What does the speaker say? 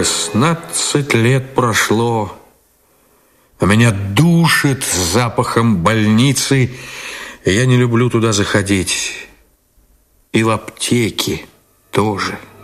16 лет прошло, а меня душит запахом больницы, и я не люблю туда заходить. И в аптеке тоже